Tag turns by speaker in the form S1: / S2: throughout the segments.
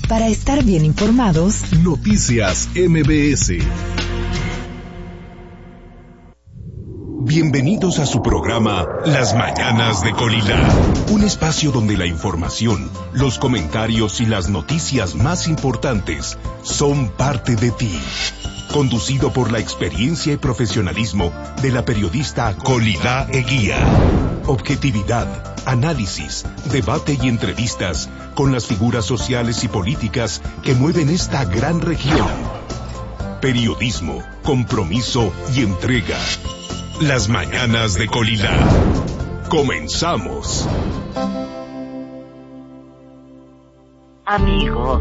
S1: Para estar bien informados,
S2: Noticias MBS. Bienvenidos a su programa Las Mañanas de Colila, un espacio donde la información, los comentarios y las noticias más importantes son parte de ti. Conducido por la experiencia y profesionalismo de la periodista Colila Eguía. Objetividad, análisis, debate y entrevistas con las figuras sociales y políticas que mueven esta gran región. Periodismo, compromiso y entrega. Las Mañanas de Colila. Comenzamos.
S3: Amigos,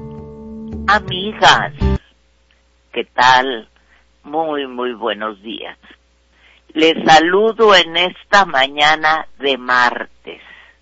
S3: amigas, ¿qué tal? Muy buenos días. Les saludo en esta mañana de martes.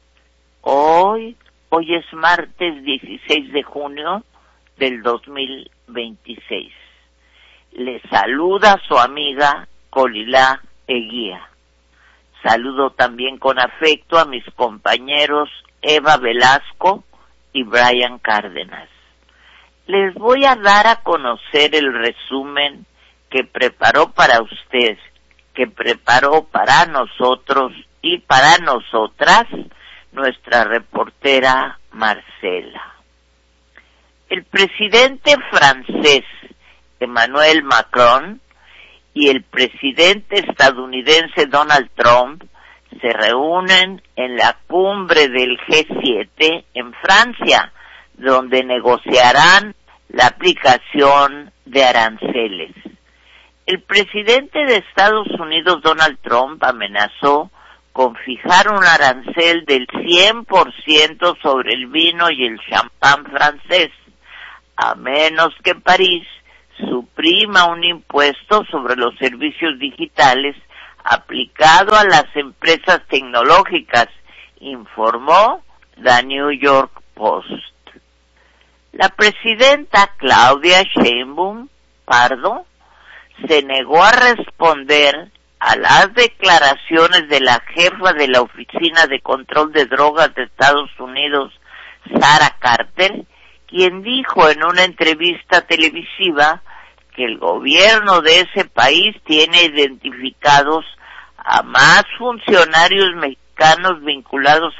S3: Hoy es martes 16 de junio del 2026. Les saluda su amiga Colila Eguía. Saludo también con afecto a mis compañeros Eva Velasco y Brian Cárdenas. Les voy a dar a conocer el resumen que preparó para usted, que preparó para nosotros y para nosotras nuestra reportera Marcela. El presidente francés Emmanuel Macron y el presidente estadounidense Donald Trump se reúnen en la cumbre del G7 en Francia, donde negociarán la aplicación de aranceles. El presidente de Estados Unidos, Donald Trump, amenazó con fijar un arancel del 100% sobre el vino y el champán francés, a menos que París suprima un impuesto sobre los servicios digitales aplicado a las empresas tecnológicas, informó The New York Post. La presidenta Claudia Sheinbaum Pardo se negó a responder a las declaraciones de la jefa de la Oficina de Control de Drogas de Estados Unidos, Sarah Carter, quien dijo en una entrevista televisiva que el gobierno de ese país tiene identificados a más funcionarios mexicanos vinculados